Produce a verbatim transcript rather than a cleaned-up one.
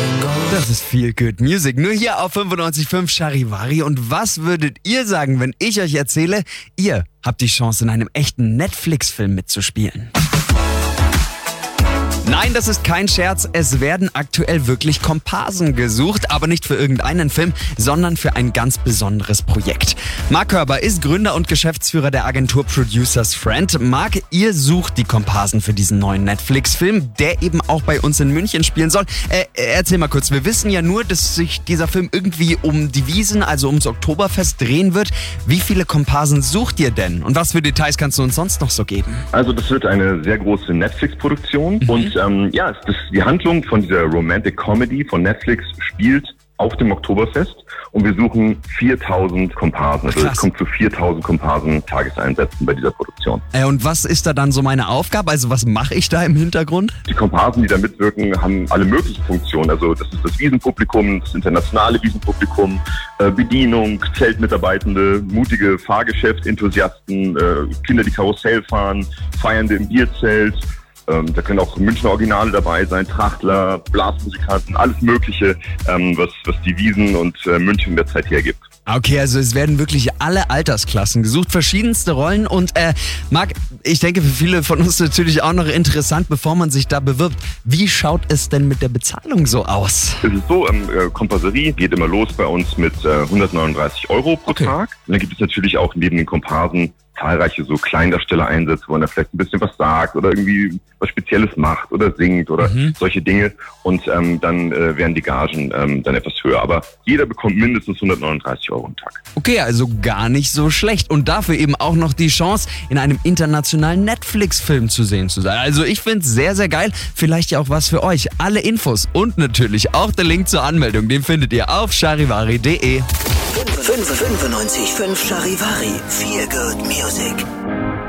Das ist Feel Good Music, nur hier auf fünfundneunzig Komma fünf Charivari. Und was würdet ihr sagen, wenn ich euch erzähle, ihr habt die Chance, in einem echten Netflix-Film mitzuspielen? Nein, das ist kein Scherz. Es werden aktuell wirklich Komparsen gesucht, aber nicht für irgendeinen Film, sondern für ein ganz besonderes Projekt. Mark Körber ist Gründer und Geschäftsführer der Agentur Producers Friend. Mark, ihr sucht die Komparsen für diesen neuen Netflix-Film, der eben auch bei uns in München spielen soll. Äh, erzähl mal kurz, wir wissen ja nur, dass sich dieser Film irgendwie um die Wiesn, also ums Oktoberfest drehen wird. Wie viele Komparsen sucht ihr denn? Und was für Details kannst du uns sonst noch so geben? Also das wird eine sehr große Netflix-Produktion mhm. und ähm, ja, das, die Handlung von dieser Romantic Comedy von Netflix spielt auf dem Oktoberfest und wir suchen viertausend Komparsen. Also es kommt zu viertausend Komparsen Tageseinsätzen bei dieser Produktion. Äh, und was ist da dann so meine Aufgabe? Also was mache ich da im Hintergrund? Die Komparsen, die da mitwirken, haben alle möglichen Funktionen. Also das ist das Wiesenpublikum, das internationale Wiesenpublikum, äh, Bedienung, Zeltmitarbeitende, mutige Fahrgeschäft-Enthusiasten, äh, Kinder, die Karussell fahren, Feiernde im Bierzelt. Ähm, da können auch Münchner Originale dabei sein, Trachtler, Blasmusikanten, alles Mögliche, ähm, was, was die Wiesn und äh, München der Zeit hergibt. Okay, also es werden wirklich alle Altersklassen gesucht, verschiedenste Rollen. Und äh, Marc, ich denke für viele von uns natürlich auch noch interessant, bevor man sich da bewirbt. Wie schaut es denn mit der Bezahlung so aus? Es ist so, ähm, Komparserie geht immer los bei uns mit äh, hundertneununddreißig Euro pro okay. Tag. Und dann gibt es natürlich auch neben den Komparsen zahlreiche so Kleindarsteller-Einsätze, wo er vielleicht ein bisschen was sagt oder irgendwie was Spezielles macht oder singt oder mhm. solche Dinge. Und ähm, dann äh, werden die Gagen ähm, dann etwas höher. Aber jeder bekommt mindestens hundertneununddreißig Euro am Tag. Okay, also gar nicht so schlecht. Und dafür eben auch noch die Chance, in einem internationalen Netflix-Film zu sehen zu sein. Also ich finde es sehr, sehr geil. Vielleicht ja auch was für euch. Alle Infos und natürlich auch der Link zur Anmeldung, den findet ihr auf charivari punkt de. fünfundneunzig Komma fünf Charivari. Feel Good Music.